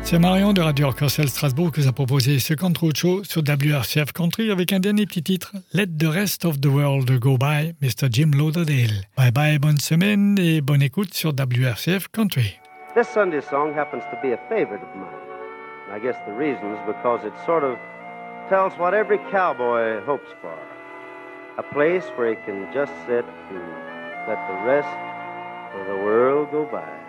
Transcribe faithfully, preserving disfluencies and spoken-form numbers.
C'est Marion de Radio Arc-en-Ciel Strasbourg qui vous a proposé ce Country Show sur W R C F Country avec un dernier petit titre, Let the Rest of the World Go By, mister Jim Lauderdale. Bye bye, bonne semaine et bonne écoute sur W R C F Country. This Sunday song happens to be a favorite of mine. And I guess the reason is because it sort of tells what every cowboy hopes for. A place where he can just sit and let the rest of the world go by.